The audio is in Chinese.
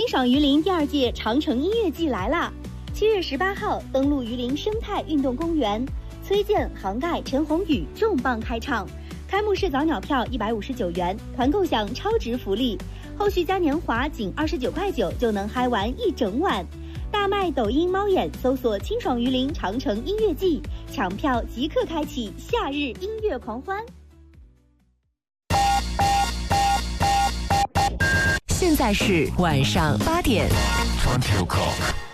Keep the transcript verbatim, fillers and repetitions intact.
清爽榆林第二届长城音乐季来啦！七月十八号登陆榆林生态运动公园，崔健、杭盖、陈鸿宇重磅开唱。开幕式早鸟票一百五十九元，团购享超值福利，后续嘉年华仅二十九块九就能嗨完一整晚。大麦抖音猫眼搜索清爽榆林长城音乐季，抢票即刻开启夏日音乐狂欢。 现在是晚上八点。 twenty o'clock。